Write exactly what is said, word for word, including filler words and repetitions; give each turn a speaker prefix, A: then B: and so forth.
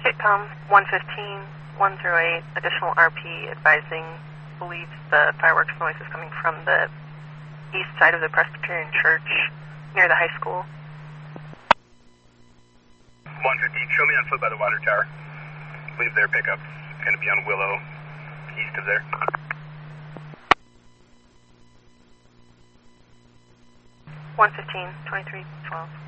A: Kitcom one fifteen, one oh eight, additional R P advising, believes the fireworks noise is coming from the east side of the Presbyterian Church near the high school.
B: one fifteen, show me on foot by the water tower. I believe their pickup's going to be on Willow, east of there.
A: one fifteen, twenty-three twelve.